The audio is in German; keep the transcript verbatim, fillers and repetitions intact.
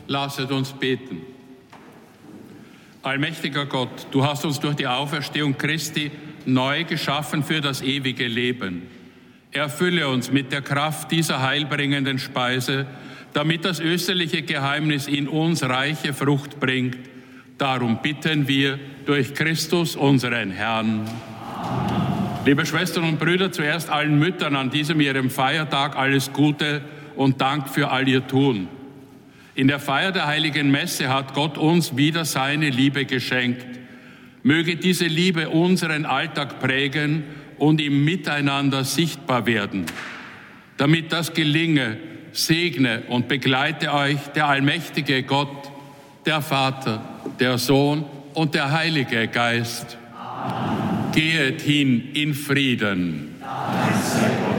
Lasset uns beten. Allmächtiger Gott, du hast uns durch die Auferstehung Christi neu geschaffen für das ewige Leben. Erfülle uns mit der Kraft dieser heilbringenden Speise, damit das österliche Geheimnis in uns reiche Frucht bringt. Darum bitten wir durch Christus, unseren Herrn. Liebe Schwestern und Brüder, zuerst allen Müttern an diesem ihrem Feiertag alles Gute und Dank für all ihr Tun. In der Feier der Heiligen Messe hat Gott uns wieder seine Liebe geschenkt. Möge diese Liebe unseren Alltag prägen und im Miteinander sichtbar werden. Damit das gelinge, segne und begleite euch der allmächtige Gott, der Vater, der Sohn und der Heilige Geist. Amen. Gehet hin in Frieden. Dank sei Gott.